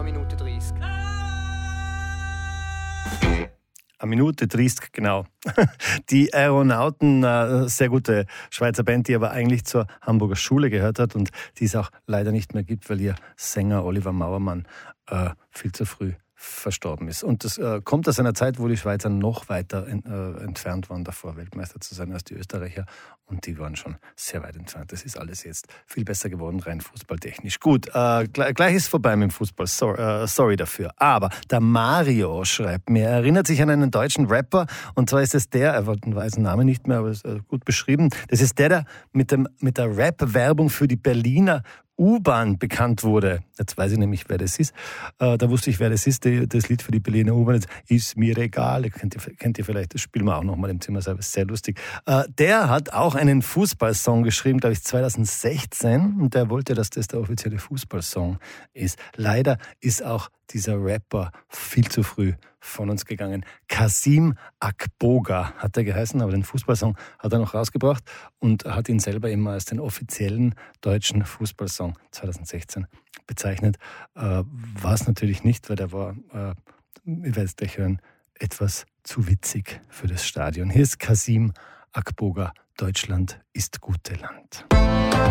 eine Minute 30. Eine Minute 30, genau. Die Aeronauten, sehr gute Schweizer Band, die aber eigentlich zur Hamburger Schule gehört hat und die es auch leider nicht mehr gibt, weil ihr Sänger Oliver Mauermann viel zu früh verstorben ist. Und das kommt aus einer Zeit, wo die Schweizer noch weiter entfernt waren, davor Weltmeister zu sein als die Österreicher. Und die waren schon sehr weit entfernt. Das ist alles jetzt viel besser geworden, rein fußballtechnisch. Gut, gleich ist vorbei mit dem Fußball. Sorry dafür. Aber der Mario schreibt mir, er erinnert sich an einen deutschen Rapper. Und zwar ist es der, er weiß den Namen nicht mehr, aber ist gut beschrieben. Das ist der mit der Rap-Werbung für die Berliner U-Bahn bekannt wurde. Jetzt weiß ich nämlich, wer das ist. Da wusste ich, wer das ist. Das Lied für die Berliner U-Bahn ist mir egal. Kennt ihr vielleicht, das spielen wir auch noch mal im Zimmer selber. Ist sehr lustig. Der hat auch einen Fußballsong geschrieben, glaube ich 2016. Und der wollte, dass das der offizielle Fußballsong ist. Leider ist auch dieser Rapper viel zu früh von uns gegangen. Kasim Akboga hat er geheißen, aber den Fußballsong hat er noch rausgebracht und hat ihn selber immer als den offiziellen deutschen Fußballsong 2016 bezeichnet. War es natürlich nicht, weil der war, ihr werdet es gleich hören, etwas zu witzig für das Stadion. Hier ist Kasim Akboga, Deutschland ist gute Land.